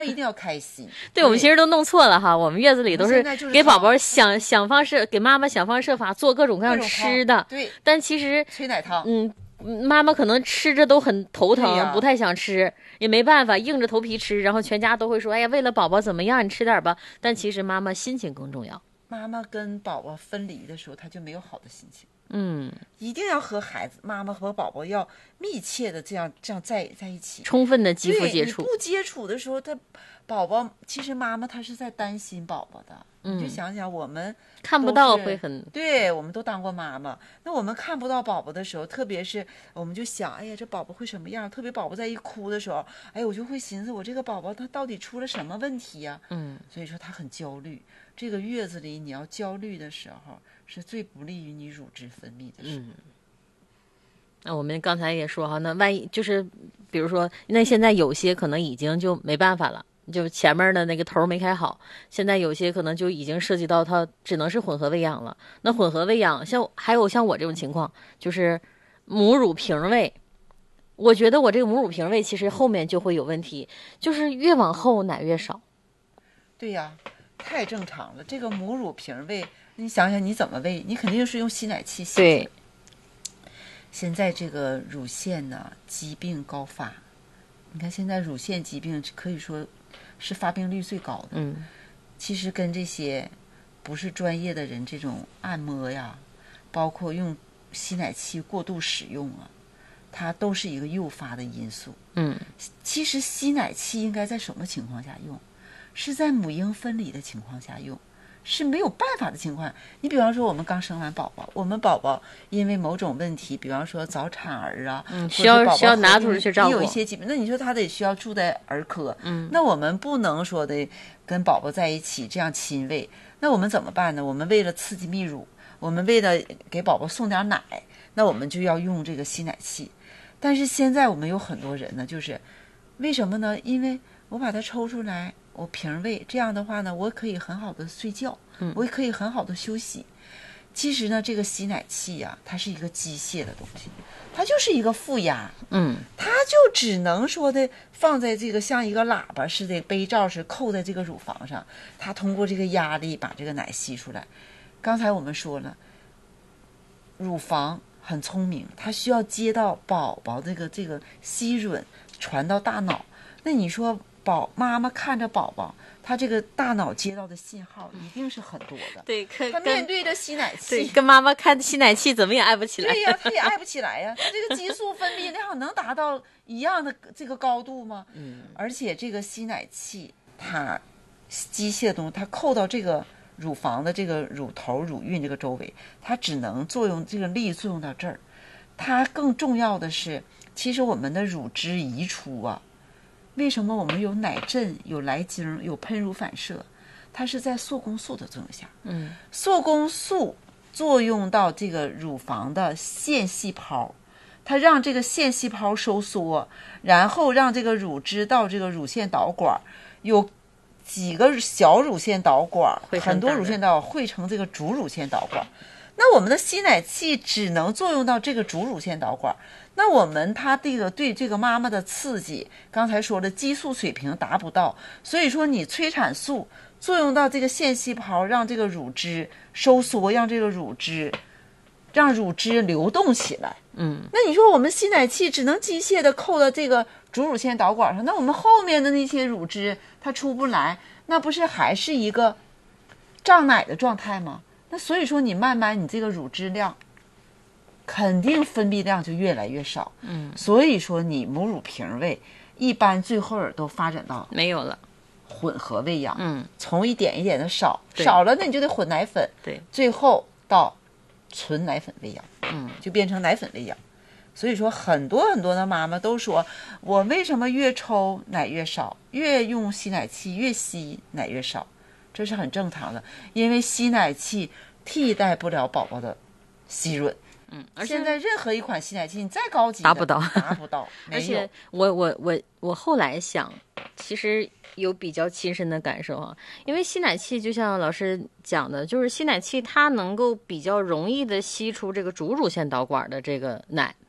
一定要开心。 对，我们其实都弄错了哈，我们月子里都是给宝宝想方设，给妈妈想方设法做各种各样吃的。 对， 但其实催奶汤， 妈妈可能吃着都很头疼，不太想吃，也没办法，硬着头皮吃，然后全家都会说：“哎呀，为了宝宝怎么样，你吃点吧。”但其实妈妈心情更重要。 妈妈跟宝宝分离的时候，她就没有好的心情。 一定要和孩子、妈妈和宝宝要密切的这样在一起， 充分的肌肤接触。 你不接触的时候，宝宝其实妈妈她是在担心宝宝的。你就想想，我们看不到会很， 对，我们都当过妈妈。那我们看不到宝宝的时候，特别是我们就想，哎呀，这宝宝会什么样？特别宝宝在一哭的时候，哎，我就会寻思，我这个宝宝他到底出了什么问题呀？所以说他很焦虑。这个月子里你要焦虑的时候，是最不利于你乳汁分泌的时候。 那我们刚才也说哈，那万一就是比如说，那现在有些可能已经就没办法了，就前面的那个头没开好，现在有些可能就已经涉及到它只能是混合喂养了。那混合喂养，还有像我这种情况，就是母乳瓶喂。我觉得我这个母乳瓶喂其实后面就会有问题，就是越往后奶越少。 对呀，太正常了。这个母乳瓶喂，你想想你怎么喂？你肯定是用吸奶器吸。 对。 现在这个乳腺呢，疾病高发。你看现在乳腺疾病可以说是发病率最高的。其实跟这些不是专业的人这种按摩呀，包括用吸奶器过度使用啊，它都是一个诱发的因素。其实吸奶器应该在什么情况下用？是在母婴分离的情况下用，是没有办法的情况。你比方说我们刚生完宝宝，我们宝宝因为某种问题，比方说早产儿啊， 需要拿出去照顾， 有一些疾病，那你说他得需要住在儿科，那我们不能说的跟宝宝在一起这样亲喂，那我们怎么办呢？我们为了刺激泌乳，我们为了给宝宝送点奶，那我们就要用这个吸奶器。但是现在我们有很多人呢，就是为什么呢？因为我把它抽出来，我瓶喂，这样的话呢，我可以很好的睡觉，我也可以很好的休息。其实呢，这个吸奶器呀，它是一个机械的东西，它就是一个负压，它就只能说的放在这个像一个喇叭似的杯罩是扣在这个乳房上，它通过这个压力把这个奶吸出来。刚才我们说了，乳房很聪明，它需要接到宝宝这个吸吮传到大脑，那你说妈妈看着宝宝，他这个大脑接到的信号一定是很多的。 对， 他面对着吸奶器， 对，跟妈妈看吸奶器怎么也爱不起来。 对呀，他也爱不起来呀。他这个激素分泌量能达到一样的这个高度吗？而且这个吸奶器，它机械的东西，它扣到这个乳房的这个乳头、乳晕这个周围，它只能作用这个力作用到这儿。它更重要的是，其实我们的乳汁移出啊。为什么我们有奶阵、有来精、有喷乳反射？它是在缩宫素的作用下。缩宫素作用到这个乳房的腺细胞，它让这个腺细胞收缩，然后让这个乳汁到这个乳腺导管，有几个小乳腺导管，很多乳腺导管汇成这个主乳腺导管。那我们的吸奶器只能作用到这个主乳腺导管，那我们它这个对这个妈妈的刺激，刚才说的激素水平达不到，所以说你催产素作用到这个腺细胞，让这个乳汁收缩，让乳汁流动起来。那你说我们吸奶器只能机械的扣到这个主乳腺导管上，那我们后面的那些乳汁它出不来，那不是还是一个胀奶的状态吗？那所以说你慢慢你这个乳汁量肯定分泌量就越来越少。所以说你母乳瓶喂一般最后都发展到没有了混合喂养。从一点一点的少了，那你就得混奶粉。 对， 最后到纯奶粉喂养。就变成奶粉喂养。所以说很多很多的妈妈都说，我为什么越抽奶越少，越用吸奶器越吸奶越少，这是很正常的，因为吸奶器替代不了宝宝的吸吮。而现在任何一款吸奶器你再高级达不到没有。 而且我后来想，其实有比较亲身的感受啊，因为吸奶器就像老师讲的，就是吸奶器它能够比较容易的吸出这个主乳腺导管的这个奶，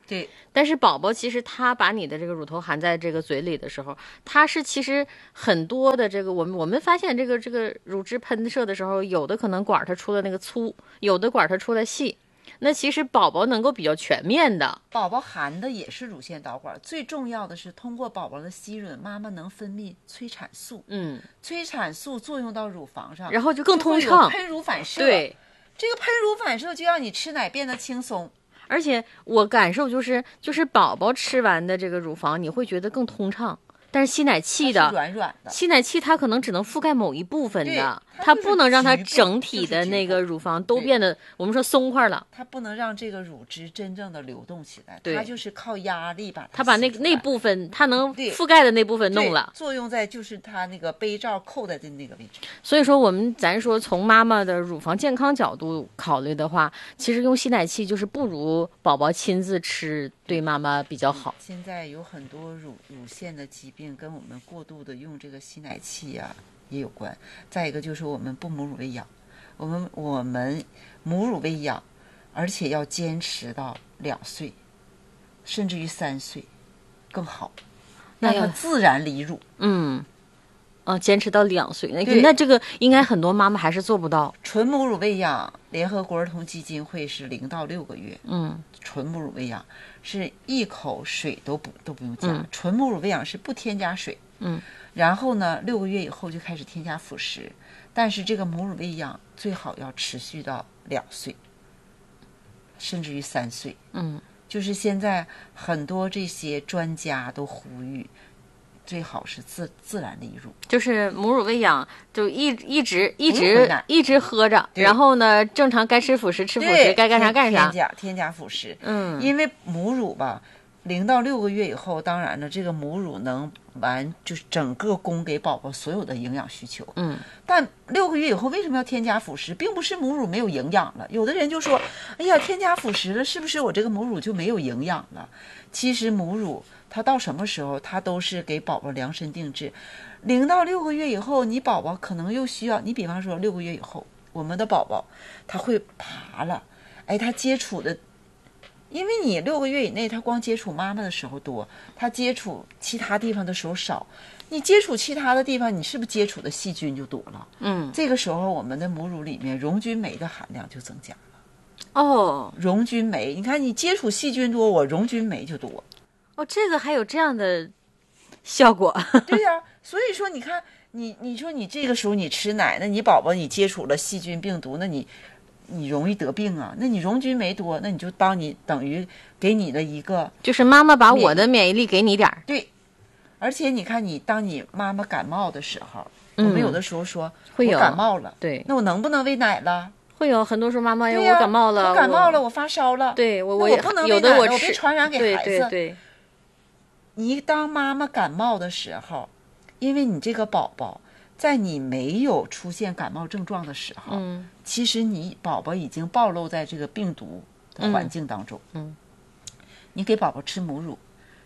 对， 但是宝宝其实他把你的这个乳头含在这个嘴里的时候，他是其实很多的这个我们发现这个乳汁喷射的时候，有的可能管它出了那个粗，有的管它出来细。那其实宝宝能够比较全面的， 宝宝含的也是乳腺导管，最重要的是通过宝宝的吸吮，妈妈能分泌催产素，催产素作用到乳房上， 然后就更通畅， 喷乳反射。 对， 这个喷乳反射就让你吃奶变得轻松。 而且我感受就是宝宝吃完的这个乳房，你会觉得更通畅。但是吸奶器的软软的， 吸奶器它可能只能覆盖某一部分的， 它不能让它整体的那个乳房都变得我们说松快了。 它不能让这个乳汁真正的流动起来，它就是靠压力它把那部分它能覆盖的那部分弄了， 作用在就是它那个杯罩扣在的那个位置。 所以说咱说从妈妈的乳房健康角度考虑的话，其实用吸奶器就是不如宝宝亲自吃对妈妈比较好。 现在有很多乳腺的疾病跟我们过度的用这个吸奶器啊也有关。再一个就是我们不母乳喂养，我们母乳喂养，而且要坚持到2岁，甚至于3岁更好，让它自然离乳。 坚持到2岁，那这个应该很多妈妈还是做不到。 纯母乳喂养，联合国儿童基金会是0到6个月，纯母乳喂养是一口水都不用加，纯母乳喂养是不添加水，然后呢6个月以后就开始添加辅食，但是这个母乳喂养最好要持续到2岁，甚至于3岁，就是现在很多这些专家都呼吁。最好是自然离乳， 就是母乳喂养，就一直喝着，然后呢，正常该吃辅食吃辅食，该干啥干啥， 添加辅食。因为母乳吧，0到6个月以后，当然了，这个母乳能就是整个供给宝宝所有的营养需求。但6个月以后为什么要添加辅食？并不是母乳没有营养了，有的人就说，哎呀，添加辅食了，是不是我这个母乳就没有营养了？其实母乳它到什么时候，它都是给宝宝量身定制。0到6个月以后，你宝宝可能又需要，你比方说6个月以后，我们的宝宝他会爬了，他接触的，因为你6个月以内，他光接触妈妈的时候多，他接触其他地方的时候少。你接触其他的地方，你是不是接触的细菌就多了？这个时候我们的母乳里面溶菌酶的含量就增加了。溶菌酶，你看你接触细菌多，我溶菌酶就多。 这个还有这样的效果？ 对呀，所以说你看，你说你这个时候你吃奶，那你宝宝你接触了细菌病毒，那你容易得病啊。那你溶菌酶多，那你就等于给你的一个， 就是妈妈把我的免疫力给你点儿。 对，而且你看当你妈妈感冒的时候，我们有的时候说会有我感冒了， 对， 那我能不能喂奶了？ 会有很多说妈妈我感冒了， 我感冒了，我发烧了， 对我不能喂奶了，我别传染给孩子。 对。 你当妈妈感冒的时候，因为你这个宝宝在你没有出现感冒症状的时候，其实你宝宝已经暴露在这个病毒的环境当中。你给宝宝吃母乳，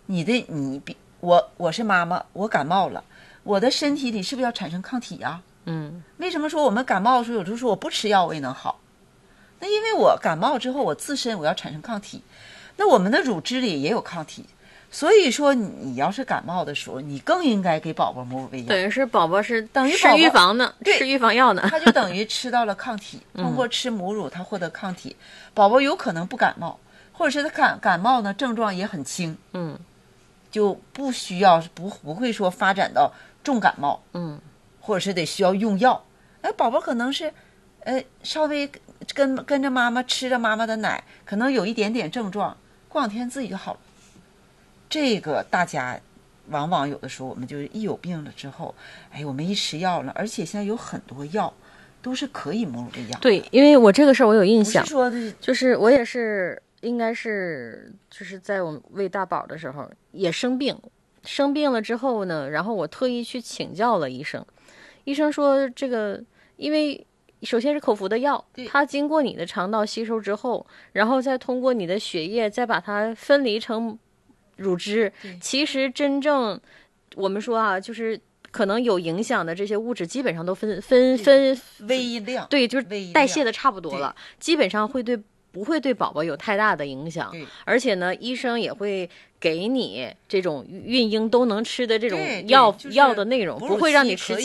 我是妈妈，我感冒了，我的身体里是不是要产生抗体啊？为什么说我们感冒的时候，有的时候我不吃药我也能好？那因为我感冒之后，我自身我要产生抗体，那我们的乳汁里也有抗体。所以说你要是感冒的时候，你更应该给宝宝母乳喂养。 等于是宝宝是等于吃预防呢，吃预防药呢， 他就等于吃到了抗体，通过吃母乳他获得抗体，宝宝有可能不感冒，或者是他感冒呢症状也很轻，就不需要不会说发展到重感冒，或者是得需要用药。宝宝可能是稍微跟着妈妈吃着妈妈的奶，可能有一点点症状，过2天自己就好了。这个大家往往有的时候我们就是一有病了之后，我们一吃药了，而且现在有很多药都是可以母乳喂养。 对，因为我这个事儿我有印象， 不是说就是我也是应该是就是在我们喂大宝的时候也生病了之后呢，然后我特意去请教了医生，医生说这个因为首先是口服的药，它经过你的肠道吸收之后，然后再通过你的血液再把它分离成乳汁，其实真正我们说啊，就是可能有影响的这些物质基本上都分微量， 对，就是代谢的差不多了，基本上会对不会对宝宝有太大的影响，而且呢，医生也会给你这种孕婴都能吃的这种药的内容，不会让你吃